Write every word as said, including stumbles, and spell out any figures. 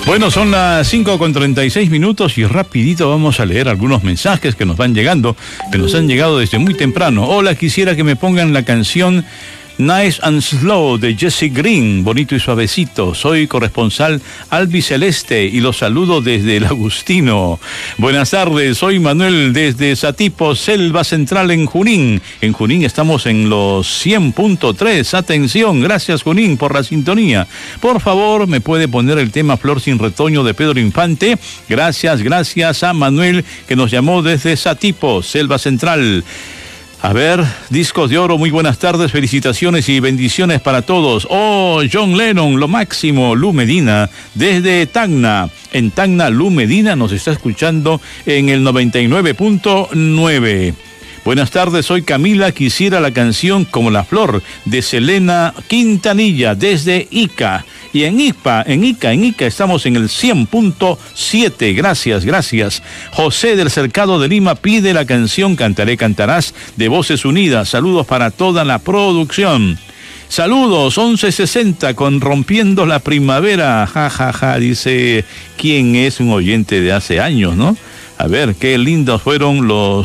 Bueno, son las cinco con treinta y seis minutos y rapidito vamos a leer algunos mensajes que nos van llegando, que nos han llegado desde muy temprano. Hola, quisiera que me pongan la canción Nice and Slow de Jesse Green, bonito y suavecito. Soy corresponsal albiceleste y los saludo desde el Agustino. Buenas tardes, soy Manuel desde Satipo, Selva Central en Junín. En Junín estamos en los cien punto tres. Atención, gracias Junín por la sintonía. Por favor, me puede poner el tema Flor sin retoño de Pedro Infante. Gracias, gracias a Manuel que nos llamó desde Satipo, Selva Central. A ver, Discos de Oro, muy buenas tardes, felicitaciones y bendiciones para todos. Oh, John Lennon, lo máximo. Lu Medina, desde Tacna. En Tacna, Lu Medina nos está escuchando en el noventa y nueve punto nueve. Buenas tardes, soy Camila, quisiera la canción Como la Flor de Selena Quintanilla desde Ica. Y en Ica, en Ica, en Ica estamos en el cien punto siete. Gracias, gracias. José del Cercado de Lima pide la canción Cantaré, Cantarás de Voces Unidas. Saludos para toda la producción. Saludos, once sesenta con Rompiendo la Primavera. Ja, ja, ja, dice quién es un oyente de hace años, ¿no? A ver, qué lindos fueron los